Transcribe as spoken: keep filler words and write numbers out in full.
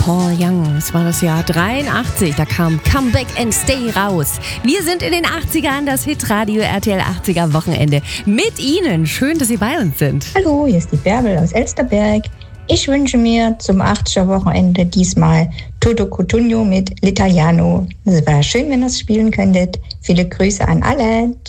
Paul Young, es war das Jahr dreiundachtzig, da kam Come Back and Stay raus. Wir sind in den achtzigern, das Hitradio R T L achtziger Wochenende mit Ihnen. Schön, dass Sie bei uns sind. Hallo, hier ist die Bärbel aus Elsterberg. Ich wünsche mir zum achtziger Wochenende diesmal Toto Cutugno mit L'Italiano. Es wäre schön, wenn ihr es spielen könntet. Viele Grüße an alle.